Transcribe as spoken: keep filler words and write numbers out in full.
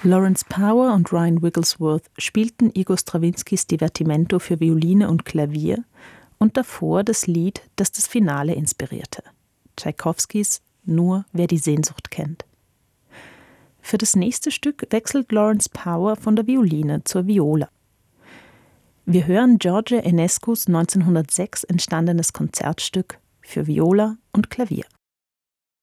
Lawrence Power und Ryan Wigglesworth spielten Igor Strawinskys Divertimento für Violine und Klavier und davor das Lied, das das Finale inspirierte, Tschaikowskis Nur wer die Sehnsucht kennt. Für das nächste Stück wechselt Lawrence Power von der Violine zur Viola. Wir hören George Enescus neunzehnhundertsechs entstandenes Konzertstück für Viola und Klavier.